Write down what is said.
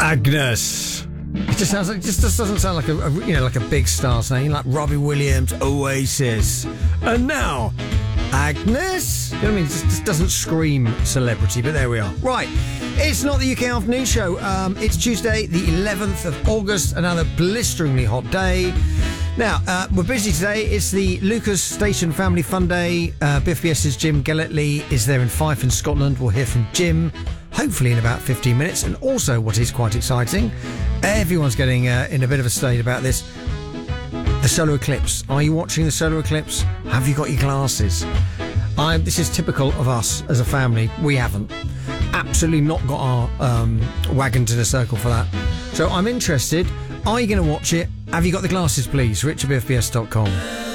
Agnes. It just sounds like, just doesn't sound like like a big star's name, like Robbie Williams, Oasis. And now, Agnes. You know what I mean? It just doesn't scream celebrity, but there we are. Right. It's not the UK Afternoon Show. It's Tuesday, the 11th of August, another blisteringly hot day. Now, we're busy today. It's the Lucas Station Family Fun Day. Biff BS's Jim Gelletley is there in Fife in Scotland. We'll hear from Jim, hopefully in about 15 minutes. And also, what is quite exciting, everyone's getting in a bit of a state about this, the solar eclipse. Are you watching the solar eclipse? Have you got your glasses? This is typical of us as a family. We haven't. Absolutely not got our wagons in a circle for that. So I'm interested. Are you going to watch it? Have you got the glasses, please? Rich@bfbs.com.